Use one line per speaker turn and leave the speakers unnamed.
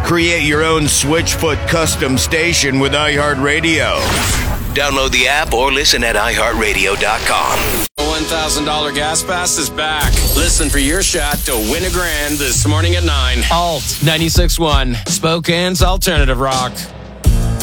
Create your own Switchfoot custom station with iHeartRadio. Download the app or listen at iHeartRadio.com.
$1,000 gas pass is back. Listen for your shot to win $1,000 this morning at 9. Alt 96.1, Spokane's alternative rock.